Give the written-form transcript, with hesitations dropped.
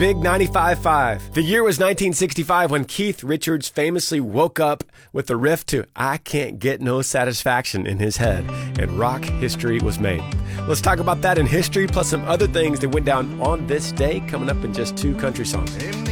Big 95.5. The year was 1965 when Keith Richards famously woke up with the riff to I Can't Get No Satisfaction in his head, and rock history was made. Let's talk about that in history, plus some other things that went down on this day, coming up in just two country songs.